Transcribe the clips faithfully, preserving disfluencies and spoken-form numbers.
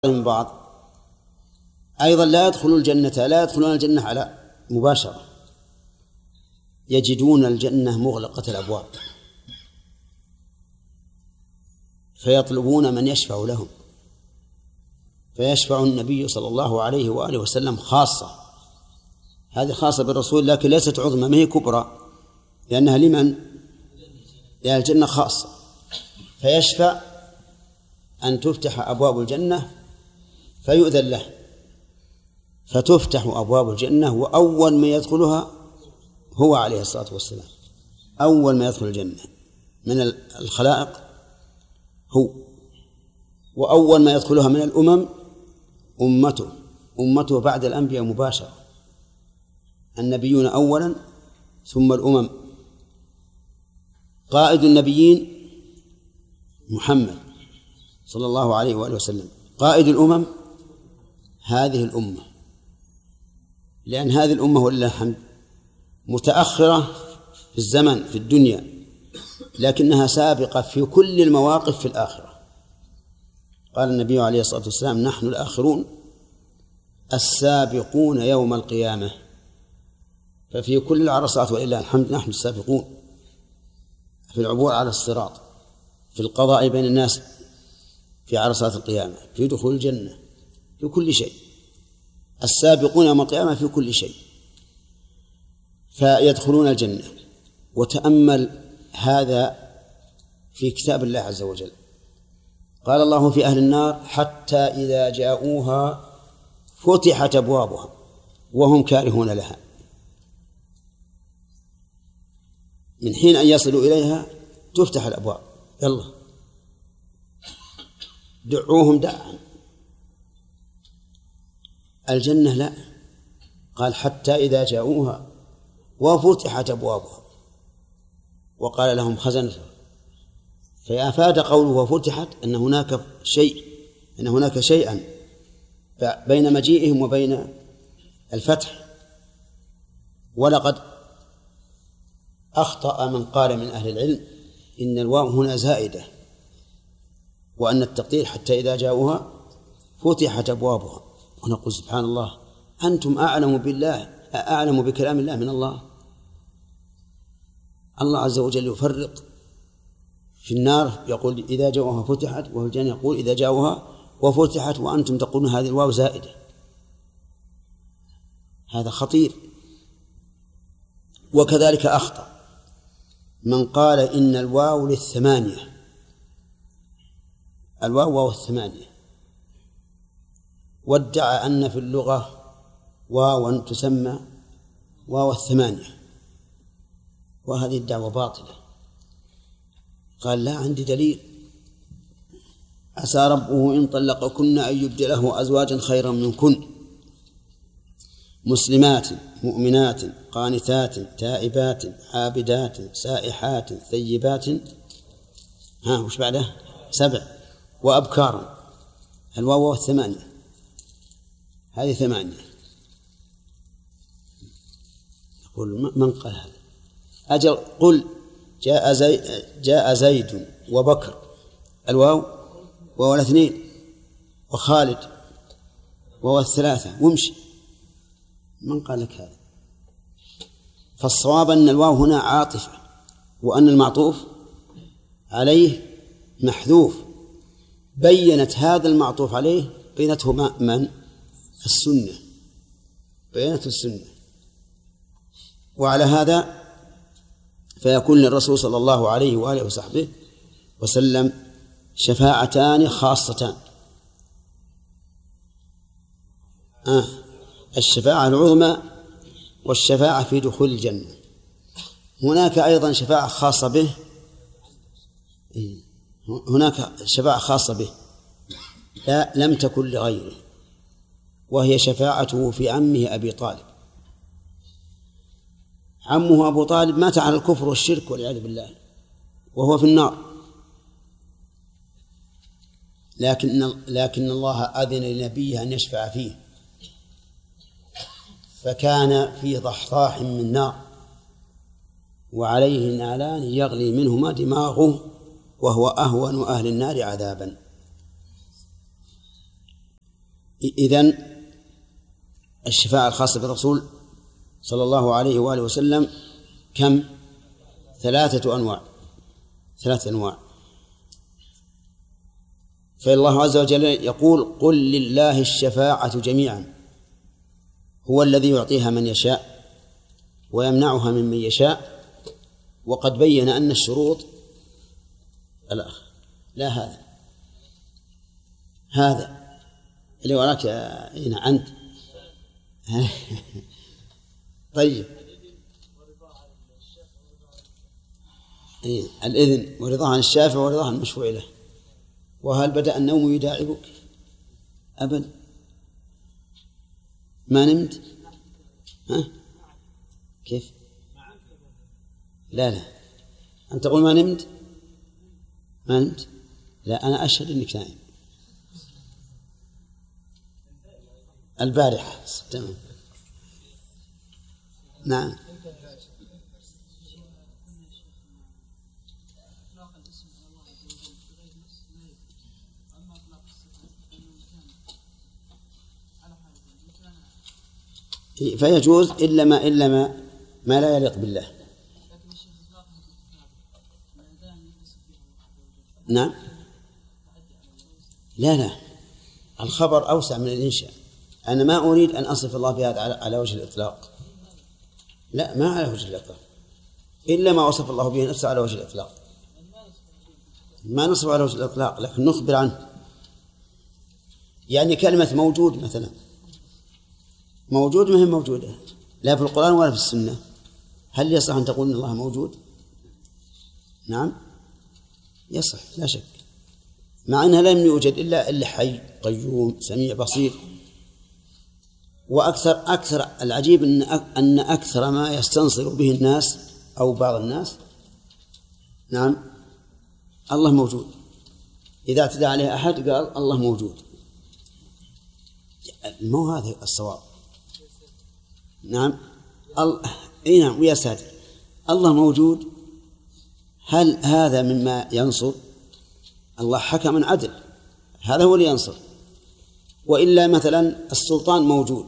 من بعض. أيضا لا يدخلون الجنة لا يدخلون الجنة على مباشرة، يجدون الجنة مغلقة الأبواب فيطلبون من يشفع لهم، فيشفع النبي صلى الله عليه وآله وسلم خاصة، هذه خاصة بالرسول لكن ليست عظمى، ما هي كبرى، لأنها لمن؟ لأهل الجنة خاصة، فيشفع أن تفتح أبواب الجنة فيؤذن له، فتفتح أبواب الجنة وأول من يدخلها هو عليه الصلاة والسلام، أول ما يدخل الجنة من الخلائق هو، وأول ما يدخلها من الأمم أمته أمته بعد الأنبياء مباشرة، النبيون أولا ثم الأمم. قائد النبيين محمد صلى الله عليه وآله وسلم، قائد الأمم هذه الأمة، لأن هذه الأمة ولله الحمد متأخرة في الزمن في الدنيا لكنها سابقة في كل المواقف في الآخرة. قال النبي عليه الصلاة والسلام: نحن الآخرون السابقون يوم القيامة، ففي كل العرصات ولله الحمد نحن السابقون، في العبور على الصراط، في القضاء بين الناس في عرصات القيامة، في دخول الجنة، في كل شيء، السابقون يوم القيامة في كل شيء، فيدخلون الجنة. وتأمل هذا في كتاب الله عز وجل، قال الله في أهل النار: حتى إذا جاءوها فتحت أبوابها وهم كارهون لها، من حين أن يصلوا إليها تفتح الأبواب، يلا دعوهم دعا. الجنة لا، قال: حتى إذا جاءوها وفتحت أبوابها وقال لهم خزنتها، فأفاد قوله وفتحت أن هناك شيء أن هناك شيئا بين مجيئهم وبين الفتح. ولقد أخطأ من قال من أهل العلم إن الواو هنا زائدة، وأن التقدير حتى إذا جاءوها فتحت أبوابها، ونقول سبحان الله، أنتم أعلم بالله أعلم بكلام الله من الله. الله عز وجل يفرق في النار يقول إذا جاءوها فتحت، وفي الجنة يقول إذا جاءوها وفتحت، وأنتم تقولون هذه الواو زائدة، هذا خطير. وكذلك أخطأ من قال إن الواو للثمانية، الواو واو الثمانية، وادعى أن في اللغة واوا تسمى واو الثمانية، وهذه الدعوة باطلة. قال: لا عندي دليل، عسى ربه إن طلقكن أن يبدله أزواجا خيرا منكن مسلمات مؤمنات قانتات تائبات عابدات سائحات ثيبات، ها وش بعده؟ سبع، وأبكارا. الواو الثمانية، هذه ثمانية. يقول: من قال هذا؟ أجل قل جاء زيد, جاء زيد وبكر، الواو واو الاثنين، وخالد واو الثلاثة، وامشي. من قال لك هذا؟ فالصواب أن الواو هنا عاطفة، وأن المعطوف عليه محذوف، بينت هذا المعطوف عليه بينته من؟ السنة، بينته السنة. وعلى هذا فيكون للرسول صلى الله عليه وآله وصحبه وسلم شفاعتان خاصتان، آه الشفاعة العظمى والشفاعة في دخول الجنة. هناك أيضا شفاعة خاصة به، هناك شفاعة خاصة به لا لم تكن لغيره، وهي شفاعته في عمه أبي طالب. عمه أبو طالب مات على الكفر والشرك والعياذ بالله وهو في النار، لكن لكن الله أذن لنبيه أن يشفع فيه، فكان في ضحضاح من نار وعليه نالان يغلي منهما دماغه، وهو أهون أهل النار عذابا. إذن الشفاعة الخاصة بالرسول صلى الله عليه وآله وسلم كم؟ ثلاثة أنواع ثلاثة أنواع فالله عز وجل يقول قل لله الشفاعة جميعا هو الذي يعطيها من يشاء ويمنعها ممن يشاء، وقد بين أن الشروط الأخ لا هذا هذا اللي وراك هنا أنت طيب الإذن ورضاه عن الشافع ورضاه عن المشفوع له. وهل بدأ النوم يداعبك؟ أبدا، ما نمت؟ ها؟ كيف؟ لا لا أنت تقول ما نمت؟ ما نمت؟ لا أنا أشهد أنك نائم البارحة. تمام. نعم. فيجوز إلا ما إلا ما ما لا يليق بالله. نعم. لا لا الخبر أوسع من الإنشاء. أنا ما أريد أن أصف الله بهذا على وجه الإطلاق، لا ما على وجه الإطلاق، إلا ما وصف الله به نفسه على وجه الإطلاق. ما نصف على وجه الإطلاق لكن نخبر عنه. يعني كلمة موجود مثلا، موجود ما هي موجودة لا في القرآن ولا في السنة، هل يصح أن تقول إن الله موجود؟ نعم يصح لا شك، مع أنها لم يوجد إلا إلا حي قيوم سميع بصير. وأكثر أكثر العجيب أن أن أكثر ما يستنصر به الناس أو بعض الناس نعم الله موجود. إذا اعتدى عليه أحد قال الله موجود، مو هذا الصواب. نعم ال... اي نعم ويا ساتر الله موجود، هل هذا مما ينصر؟ الله حكم عدل، هذا هو اللي ينصر. وإلا مثلا السلطان موجود،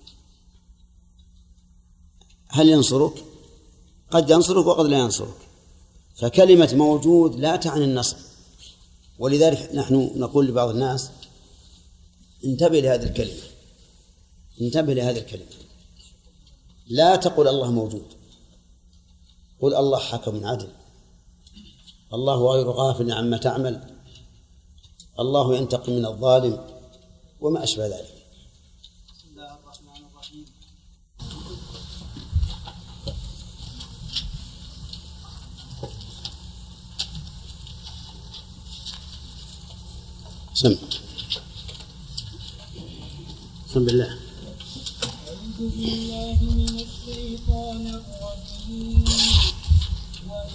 هل ينصرك؟ قد ينصرك وقد لا ينصرك. فكلمة موجود لا تعني النصر. ولذلك نحن نقول لبعض الناس انتبه لهذه الكلمة، انتبه لهذه الكلمة، لا تقل الله موجود، قل الله حكم عدل، الله غير غافل عما تعمل، الله ينتقم من الظالم وما أشبه ذلك. بسم الله الرحمن الرحيم. سم سم بالله. أعوذ بالله من الشيطان الرجيم.